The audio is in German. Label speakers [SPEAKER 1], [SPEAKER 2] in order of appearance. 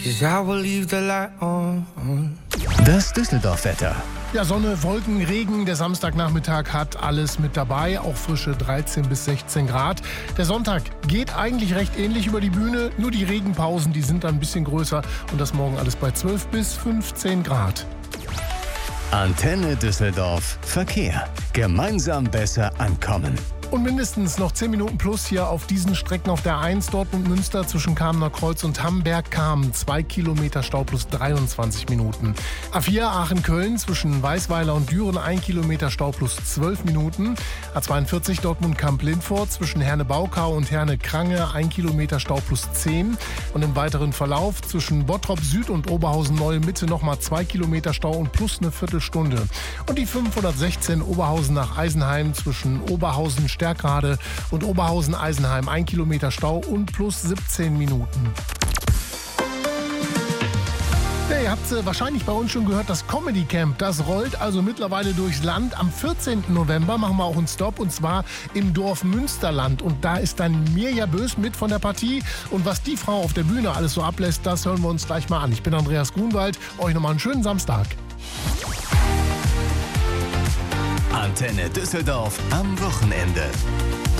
[SPEAKER 1] 'cause I will leave the light on.
[SPEAKER 2] Das Düsseldorf-Wetter.
[SPEAKER 3] Ja, Sonne, Wolken, Regen. Der Samstagnachmittag hat alles mit dabei, auch frische 13 bis 16 Grad. Der Sonntag geht eigentlich recht ähnlich über die Bühne, nur die Regenpausen, die sind dann ein bisschen größer und das morgen alles bei 12 bis 15 Grad.
[SPEAKER 2] Antenne Düsseldorf. Verkehr. Gemeinsam besser ankommen.
[SPEAKER 3] Und mindestens noch 10 Minuten plus hier auf diesen Strecken auf der 1 Dortmund-Münster zwischen Kamener Kreuz und Hamberg-Kamen. 2 Kilometer Stau plus 23 Minuten. A4 Aachen-Köln zwischen Weißweiler und Düren 1 Kilometer Stau plus 12 Minuten. A42 Dortmund-Kamp-Lindfort zwischen Herne-Baukau und Herne-Krange 1 Kilometer Stau plus 10. Und im weiteren Verlauf zwischen Bottrop Süd und Oberhausen-Neue Mitte nochmal 2 Kilometer Stau und plus eine Viertelstunde. Und die 516 Oberhausen nach Eisenheim zwischen Oberhausen Stärkrade und Oberhausen-Eisenheim 1 Kilometer Stau und plus 17 Minuten. Ja, ihr habt wahrscheinlich bei uns schon gehört, das Comedy Camp, das rollt also mittlerweile durchs Land. Am 14. November machen wir auch einen Stopp und zwar im Dorf Münsterland. Und da ist dann Mirja Bös mit von der Partie. Und was die Frau auf der Bühne alles so ablässt, das hören wir uns gleich mal an. Ich bin Andreas Grunwald, euch nochmal einen schönen Samstag.
[SPEAKER 2] Antenne Düsseldorf am Wochenende.